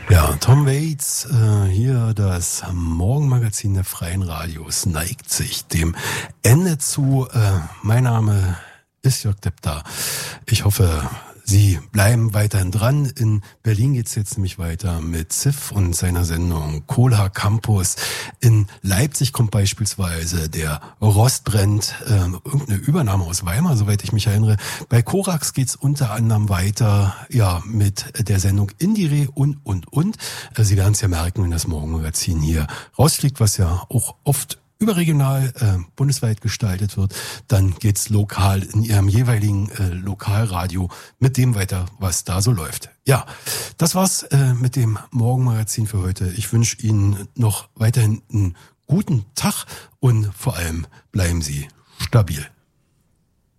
Ja, Tom Waits, hier das Morgenmagazin der Freien Radios neigt sich dem Ende zu. Mein Name ist Jörg Depter. Ich hoffe, Sie bleiben weiterhin dran. In Berlin geht's jetzt nämlich weiter mit Ziff und seiner Sendung Cola Campus. In Leipzig kommt beispielsweise der Rostbrennt, irgendeine Übernahme aus Weimar, soweit ich mich erinnere. Bei Korax geht's unter anderem weiter, ja, mit der Sendung Indire und. Sie werden es ja merken, wenn das Morgenmagazin hier rausfliegt, was ja auch oft überregional, bundesweit gestaltet wird, dann geht's lokal in Ihrem jeweiligen Lokalradio mit dem weiter, was da so läuft. Ja, das war's mit dem Morgenmagazin für heute. Ich wünsche Ihnen noch weiterhin einen guten Tag und vor allem bleiben Sie stabil.